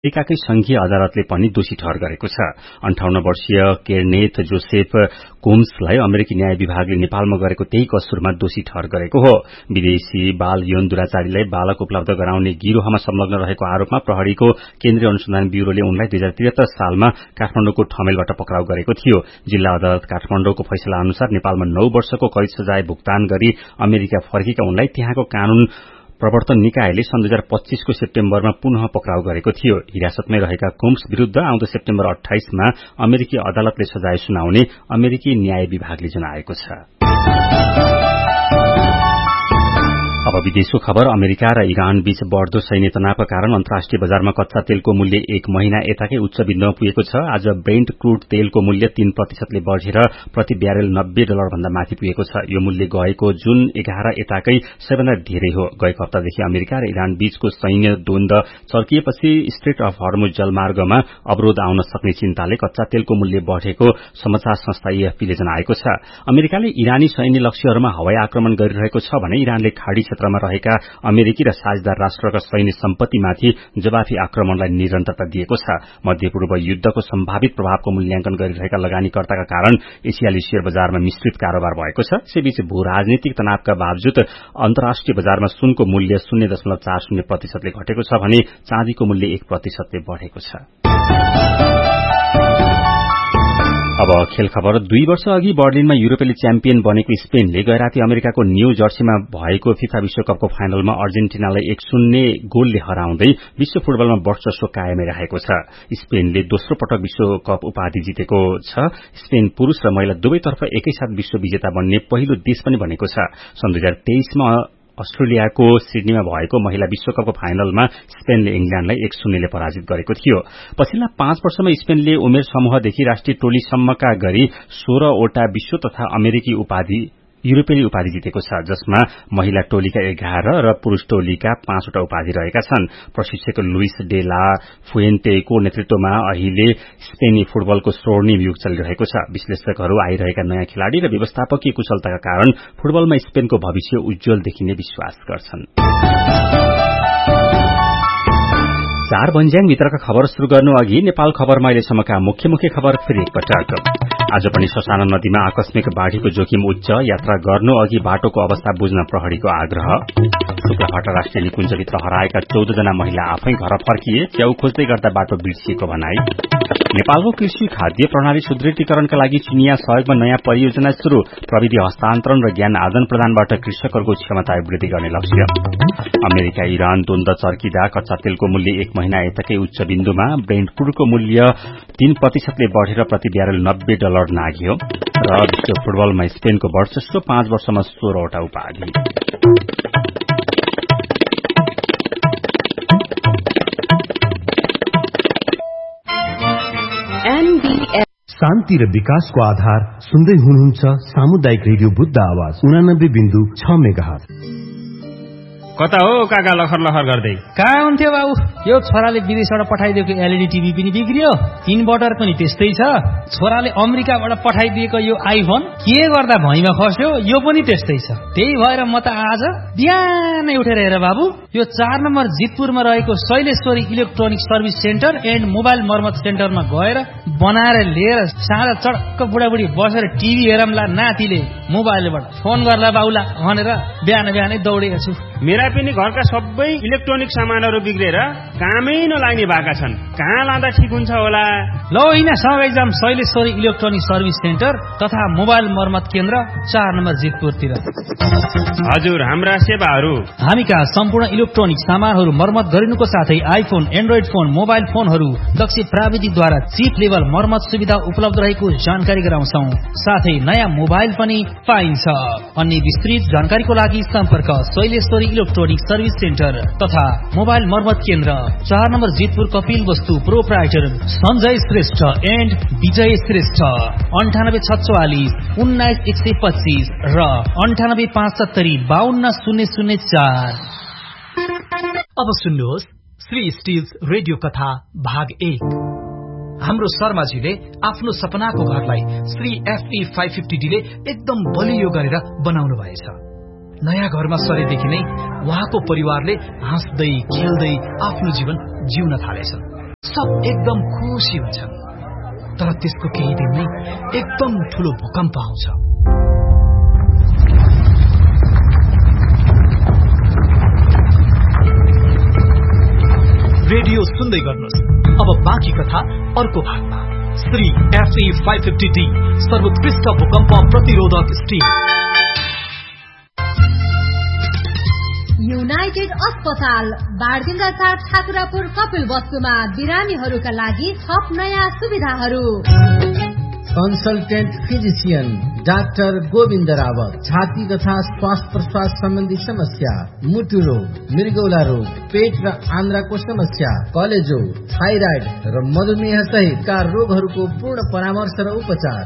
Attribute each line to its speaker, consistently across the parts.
Speaker 1: अमेरिकाकै संघीय अदालतले पनि दोषी ठहर गरेको छ। 58 वर्षीय केर्नेथ जोसेफ कोम्सलाई अमेरिकी न्याय विभागले नेपालमा गरेको त्यही कसुरमा दोषी ठहर गरेको हो। विदेशी बाल यौन दुराचारीलाई बालक उपलब्ध गराउने गिरोहमा संलग्न रहेको आरोपमा प्रहरीको केन्द्रीय अनुसन्धान ब्यूरोले उनलाई 2073 सालमा काठमाडौँको ठमेलबाट पक्राउ गरेको थियो। जिल्ला अदालत काठमाडौँको फैसला अनुसार नेपालमा 9 वर्षको कैद सजाय भुक्तान गरी अमेरिका फर्केका उनलाई त्यहाँको कानून प्रवर्तन निकायले सन् 2025 को सेप्टेम्बरमा पुनः पक्राउ गरेको थियो। हिरासतमै रहेका कोम्स विरूद्ध आउँदो सेप्टेम्बर 28 मा अमेरिकी अदालतले सजाय सुनाउने अमेरिकी न्याय विभागले जनाएको छ। अब विदेशको खबर। अमेरिका र इरान बीच बढ़दो सैन्य तनावका कारण अन्तर्राष्ट्रिय बजारमा कच्चा तेलको मूल्य एक महिना यताकै उच्च बिन्दुमा पुगेको छ। आज ब्रेन्ट क्रूड तेलको मूल्य 3% बढ़ेर प्रति ब्यारेल $90 भन्दा माथि पुगेको छ। यो मूल्य गएको जुन 11 यताकै सबैभन्दा धेरै हो। गएको हप्तादेखि अमेरिका र इरान बीचको सैन्य द्वन्द चर्किएपछि स्ट्रेट अफ हर्मुज जलमार्गमा अवरोध आउन सक्ने चिन्ताले कच्चा तेलको मूल्य बढ़ेको समाचार संस्था एएफपीले जनाएको छ। अमेरिकाले इरानी सैन्य लक्ष्यहरूमा हवाई आक्रमण गरिरहेको छ भने इरानले खाड़ी क्षेत्रमा रहेका अमेरिकी र साझेदार राष्ट्रका सैन्य सम्पत्तिमाथि जवाफी आक्रमणलाई निरन्तरता दिएको छ। मध्यपूर्व युद्धको सम्भावित प्रभावको मूल्याङ्कन गरिरहेका लगानीकर्ताका कारण एसियाली शेयर बजारमा मिश्रित कारोबार भएको छ। यसैबीच भू राजनीतिक तनावका बावजुद अन्तर्राष्ट्रिय बजारमा सुनको मूल्य 0.40% ले घटेको छ भने चाँदीको मूल्य 1% ले बढ़ेको छ। अब खेल खबर। 2 वर्ष अघि बर्लिनमा युरोपेली च्याम्पियन बनेको स्पेनले गैराती अमेरिकाको न्यू जर्सीमा भएको फिफा विश्वकपको फाइनलमा अर्जेन्टिनालाई 1-0 गोलले हराउँदै विश्व फुटबलमा वर्चस्व कायमै राखेको छ। स्पेनले दोस्रो पटक विश्वकप उपाधि जितेको छ। स्पेन पुरूष र महिला दुवैतर्फ एकैसाथ विश्व विजेता बन्ने पहिलो देश पनि बनेको छ। सन् 2023 मा अस्ट्रेलियाको सिडनीमा भएको महिला विश्वकपको फाइनलमा स्पेनले इंग्ल्याण्डलाई 1-0 ले पराजित गरेको थियो। पछिल्ला 5 वर्षमा स्पेनले उमेर समूहदेखि राष्ट्रिय टोलीसम्मका गरी 16 वटा विश्व तथा अमेरिकी युरोपेली उपाधि जितेको छ, जसमा महिला टोलीका 11 र पुरूष टोलीका 5 वटा उपाधि रहेका छन्। प्रशिक्षक लुइस डे ला फुएन्टेको नेतृत्वमा अहिले स्पेनी फुटबलको स्वर्णिम युग चलिरहेको छ। विश्लेषकहरू आइरहेका नयाँ खेलाड़ी र व्यवस्थापकीय कुशलताका कारण फुटबलमा स्पेनको भविष्य उज्जवल देखिने विश्वास गर्छन्। 4 बन्ज्याङ भित्रका खबर शुरू गर्नु अघि नेपाल खबरमा अहिलेसम्मका मुख्य खबर फेरि एकपटक। आज पनि ससाना नदीमा आकस्मिक बाढ़ीको जोखिम उच्च, यात्रा गर्नु अघि बाटोको अवस्था बुझ्न प्रहरीको आग्रह। शुक्लाफाटा राष्ट्रिय निकुञ्जभित्र हराएका 14 जना महिला आफै घर फर्किए, च्याउ खोज्दै गर्दा बाटो बिर्सिएको भनाई। नेपालको कृषि खाद्य प्रणाली सुदृढीकरणका लागि चिनिया सहयोगमा नयाँ परियोजना शुरू, प्रविधि हस्तान्तरण र ज्ञान आदान प्रदानबाट कृषकहरूको क्षमता वृद्धि गर्ने लक्ष्य। अमेरिका इरान द्वन्द चर्किँदा कच्चा तेलको मूल्य एक महिना यताकै उच्च बिन्दुमा, ब्रेन्ट क्रूडको मूल्य 3% ले बढ़ेर प्रति ब्यारेल $90 नाग्यो। र विश्व फुटबलमा स्पेनको वर्चस्व 5 वर्षमा 16 वटा उपाधि।
Speaker 2: शान्ति र विकासको आधार सुन्दै हुनुहुन्छ सामुदायिक रेडियो बुद्ध आवाज 89.6 मेगाहर्ज।
Speaker 3: कता हो काका लखर लखर गर्दै?
Speaker 4: कहाँ हुन्थ्यो बाबु? यो छोराले विदेशबाट पठाइदिएको एलईडी टिभी पनि बिग्रियो, इन्भर्टर पनि त्यस्तै छ। छोराले अमेरिकाबाट पठाइदिएको यो आइफोन के गर्दा भैँमा खस्यो, यो पनि त्यस्तै छ। त्यही भएर म त आज बिहानै उठेर हेर बाबु, यो 4 नम्बर जितपुरमा रहेको Shaileshwari electronic service centre and mobile मर्मत सेन्टरमा गएर बनाएर लिएर साँझ चडक्क बुढाबुढी बसेर टिभी हेरमला, नातिले मोबाइलबाट फोन गर्ला बाउला भनेर बिहानै दौडेको छु।
Speaker 3: मेरा पनि घरका सबै इलेक्ट्रोनिक सामानहरू बिग्रेर कामै नलाग्ने भएका छन्। कहाँ लाँदा ठिक हुन्छ होला?
Speaker 4: ल होइन, सँगै जाम शैलेश्वरी इलेक्ट्रोनिक सर्भिस सेन्टर तथा मोबाइल मर्मत केन्द्र 4 नम्बर जितपुरतिर।
Speaker 3: हजुर, हाम्रा सेवाहरू
Speaker 4: हामी कहाँ सम्पूर्ण इलेक्ट्रोनिक सामानहरू मर्मत गरिनुको साथै आइफोन, एन्ड्रोइड फोन, मोबाइल फोनहरू दक्ष प्राविधिकद्वारा चिप लेभल मर्मत सुविधा उपलब्ध रहेको जानकारी गराउँछौं। साथै नयाँ मोबाइल पनि पाइन्छ। अन्य विस्तृत जानकारीको लागि सम्पर्क शैलेश्वरी इलेक्ट्रोनिक सर्भिस सेन्टर तथा मोबाइल मर्मत केन्द्र 4 नम्बर जितपुर कपिल वस्तु प्रोप्राइटर सञ्जय श्रेष्ठ एन्ड विजय श्रेष्ठ 9846 19125 र 9875 52004।
Speaker 5: अब सुन्नुहोस् श्री स्टिल्स रेडियो कथा भाग 1। हाम्रो शर्माजीले आफ्नो सपनाको घरलाई श्री FE 550D ले एकदम बलियो गरेर बनाउनु भएछ। नयाँ घरमा सरेदेखि नै उहाँको परिवारले हाँस्दै खेल्दै आफ्नो जीवन जिउन थालेछन्। सब एकदम खुसी हुन्छन्। तर त्यसको केही दिनमै एकदम ठूलो भूकम्प आउँछ। रेडियो सुन्दै गर्नुहोस्। अब बाँकी कथा अर्को भागमा। श्री FE 550D सर्वोत्कृष्ट भूकम्प प्रतिरोधक स्टिल।
Speaker 6: युनाइटेड अस्पताल बारडुङ्गा 4 ठाकुरापुर कपिल वस्तुमा बिरामीहरूका लागि थप नयाँ सुविधाहरू।
Speaker 7: Consultant physician doctor Govind Rawat, छाती तथा श्वास प्रश्वास सम्बन्धी समस्या, मुटु रोग, मृगौला रोग, पेट र आन्द्राको समस्या, कलेजो, थाइराइड र मधुमेह सहितका रोगहरूको पूर्ण परामर्श र उपचार।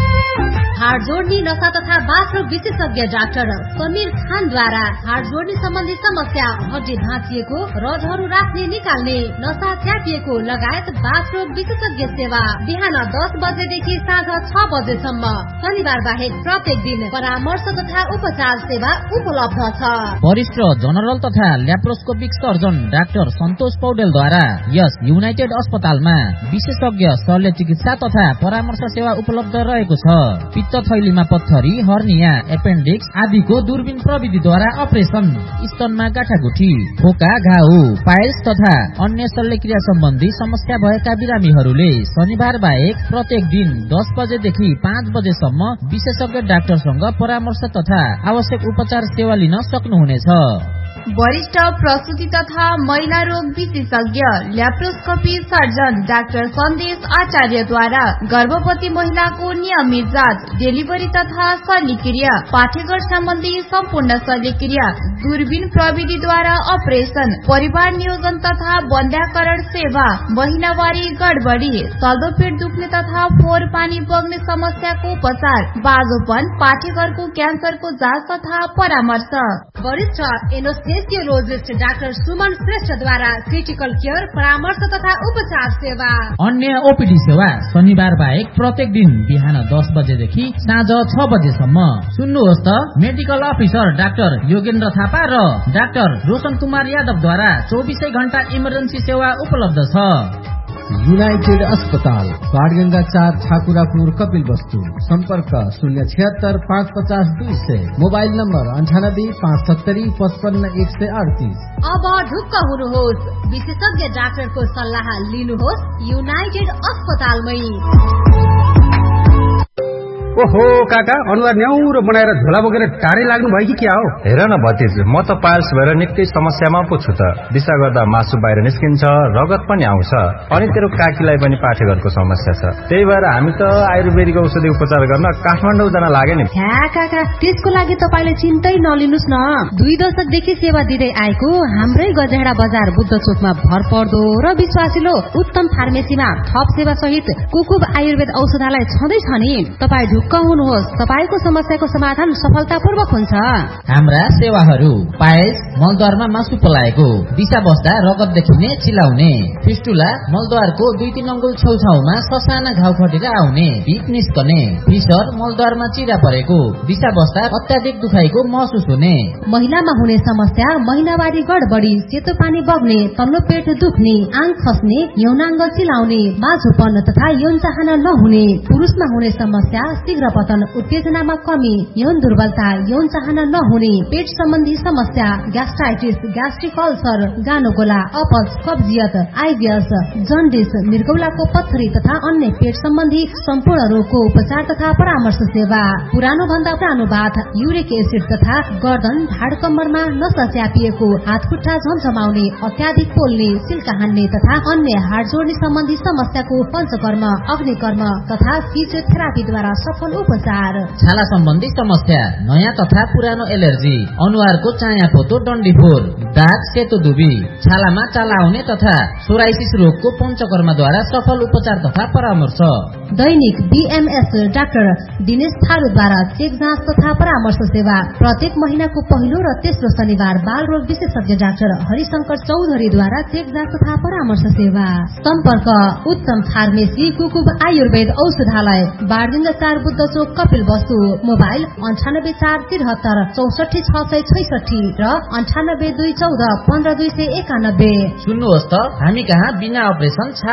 Speaker 6: हाड जोड्ने नसा तथा बाथरोग विशेषज्ञ डाक्टर समीर खानद्वारा हाड जोड्ने सम्बन्धी समस्या, हड्डी भाँचिएको, रडहरू राख्ने निकाल्ने, नसा च्यापिएको लगायत बाथरोग विशेषज्ञ सेवा बिहान 10 बजेदेखि साँझ 6 बजेसम्म। शनिबार बाहेक प्रत्येक दिन परामर्श तथा उपचार सेवा उपलब्ध छ।
Speaker 8: वरिष्ठ जनरल तथा ल्याप्रोस्कोपिक सर्जन डाक्टर सन्तोष पौडेलद्वारा यस युनाइटेड अस्पतालमा विशेषज्ञ शल्य चिकित्सा तथा परामर्श सेवा उपलब्ध रहेको छ। पित्त थैलीमा पत्थरी, हर्निया, एपेन्डिक्स आदिको दूरबीन प्रविधिद्वारा अपरेसन, स्तनमा गाँठागुठी, खोका, घाउ, पाइल्स तथा अन्य शल्यक्रिया सम्बन्धी समस्या भएका बिरामीहरूले शनिबार बाहेक प्रत्येक दिन 10 बजेदेखि 5 बजेसम्म विशेषज्ञ डाक्टरसँग परामर्श तथा आवश्यक उपचार सेवा लिन सक्नुहुनेछ।
Speaker 9: वरिष्ठ प्रसूति तथा महिला रोग विशेषज्ञ ल्याप्रोस्कोपी सर्जन डाक्टर सन्देश आचार्यद्वारा गर्भवती महिलाको नियमित जाँच, डेलिभरी तथा शल्यक्रिया, पाठेघर सम्बन्धी सम्पूर्ण शल्यक्रिया, दूरबीन प्रविधिद्वारा अपरेसन, परिवार नियोजन तथा बन्ध्याकरण सेवा, महिनावारी गडबडी, चल्दो पेट दुख्ने तथा फोहोर पानी बग्ने समस्याको उपचार, बाजोपन, पाठेघरको क्यान्सरको जाँच तथा परामर्श।
Speaker 6: वरिष्ठ एनेस्थेसियोलोजिस्ट डाक्टर सुमन श्रेष्ठद्वारा क्रिटिकल केयर परामर्श तथा उपचार सेवा।
Speaker 8: अन्य ओपीडी सेवा शनिबार बाहेक प्रत्येक दिन बिहान 10 बजेदेखि साँझ 6 बजेसम्म। सुन्नुहोस् त, medical officer doctor Yogendra Thapa र डाक्टर रोशन कुमार यादवद्वारा 24 घण्टा इमर्जेन्सी सेवा उपलब्ध छ।
Speaker 7: युनाइटेड अस्पताल बाडगंगा 4 ठाकुरापुर कपिल वस्तु। सम्पर्क 076 550 200, मोबाइल नम्बर 98 570 55 138।
Speaker 6: अब ढुक्क हुनुहोस्, विशेषज्ञ डाक्टरको सल्लाह लिनुहोस् युनाइटेड अस्पतालमै।
Speaker 10: ओहो काका, अनुहार न्याउरो बनाएर झोला बोकेर टाढै लाग्नु भयो कि क्या हो?
Speaker 11: हेर न भतिज, म त पाइल्स भएर निकै समस्यामा पो छु त। दिशा गर्दा मासु बाहिर निस्किन्छ, रगत पनि आउँछ, अनि तेरो काकीलाई पनि पाठेघरको समस्या छ। त्यही भएर हामी त आयुर्वेदिक औषधि उपचार गर्न काठमाडौँ जान लाग्यो नि।
Speaker 6: ह्या काका, त्यसको लागि तपाईले चिन्तै नलिनुस् न। 2 दशकदेखि सेवा दिँदै आएको हाम्रै गजहेडा बजार बुद्ध चोकमा भरपर्दो र विश्वासिलो उत्तम फार्मेसीमा थप सेवा सहित कुकुब आयुर्वेद औषधालय छँदैछ नि। तपाई ढुक्क हुनुहोस्, तपाईको समस्याको समाधान सफलतापूर्वक हुन्छ।
Speaker 8: हाम्रा सेवाहरू: पाइल्स, मलद्वारमा मासु पलाएको, दिशा बस्दा रगत देखिने, चिलाउने, फिस्टुला, मलद्वारको 2-3 अङ्गुल छेउछाउमा ससाना घाउ खटेर आउने, पिप निस्कने, फिसर, मलद्वारमा चिरा परेको, दिशा बस्दा अत्याधिक दुखाइको महसुस हुने,
Speaker 6: महिलामा हुने समस्या, महिनावारी गडबडी, सेतो पानी बग्ने, तल्लो पेट दुख्ने, आङ खस्ने, यौनाङ्ग चिलाउने, बाझोपन तथा यौन चाहना नहुने, पुरुषमा हुने समस्या, शीघ्र पतन, उत्तेजनामा कमी, यौन दुर्बलता, यौन चाहना नहुने, पेट सम्बन्धी समस्या, ग्यास्ट्राइटिस, ग्यास्ट्रिक अल्सर, गानोगोला, अपच, कब्जियत, आइबिएस, जन्डिस, मृगौलाको पत्थरी तथा अन्य पेट सम्बन्धी सम्पूर्ण रोगको उपचार तथा परामर्श सेवा। पुरानो भन्दा पुरानो बाथ, युरिक एसिड तथा गर्दन, ढाड कम्मरमा नसा च्यापिएको, हातखुट्टा झमझमाउने, अत्याधिक पोल्ने, सिल्का हान्ने तथा अन्य हाड जोड्ने सम्बन्धी समस्याको पञ्चकर्म, अग्निकर्म तथा फिजियोथेरापीद्वारा सफल उपचार।
Speaker 8: छाला सम्बन्धी समस्या, नयाँ तथा पुरानो एलर्जी, अनुहारको चाया पोतो, डन्डीफोर, दाग, सेतो दुबी, छालामा चाला आउने तथा सोराइसिस रोगको पञ्चकर्मद्वारा सफल उपचार तथा परामर्श।
Speaker 6: दैनिक बीएमएस डाक्टर दिनेश थारूद्वारा चेक जाँच तथा परामर्श सेवा। प्रत्येक महिनाको पहिलो र तेस्रो शनिबार बाल रोग विशेषज्ञ डाक्टर हरिशंकर चौधरीद्वारा चेक जाँच तथा परामर्श सेवा। सम्पर्क उत्तम फार्मेसी कुकुब आयुर्वेद औषधालय, बारडुङ्गा 4 बुद्ध चोक कपिल वस्तु। मोबाइल 98473 64666 र 98214 15291।
Speaker 8: सुन्नुहोस् त, हामी कहाँ बिना अपरेसन